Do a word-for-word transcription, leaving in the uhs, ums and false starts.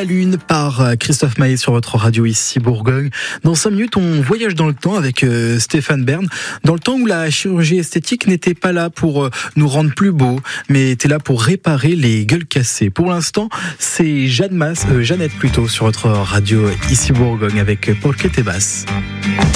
La Lune par Christophe Maé sur votre radio ici Bourgogne. Dans cinq minutes, on voyage dans le temps avec euh, Stéphane Bern. Dans le temps où la chirurgie esthétique n'était pas là pour euh, nous rendre plus beaux, mais était là pour réparer les gueules cassées. Pour l'instant, c'est Jeanne Mas, euh, Jeannette plutôt sur votre radio ici Bourgogne avec Porque te vas.